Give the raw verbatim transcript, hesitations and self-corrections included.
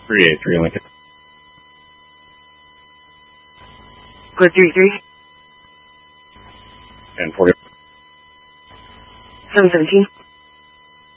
three eight three Lincoln. Clear three three. ten forty. seven seventeen.